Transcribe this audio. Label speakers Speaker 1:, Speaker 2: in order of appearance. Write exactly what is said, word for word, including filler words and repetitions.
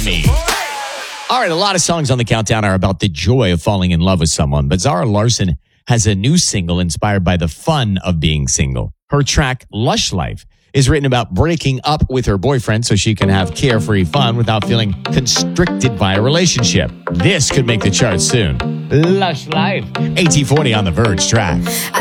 Speaker 1: Miami. All right, a lot of songs on the countdown are about the joy of falling in love with someone, but Zara Larsson has a new single inspired by the fun of being single. Her track, Lush Life, is written about breaking up with her boyfriend so she can have carefree fun without feeling constricted by a relationship. This could make the charts soon. Lush Life. A T forty on the Verge track.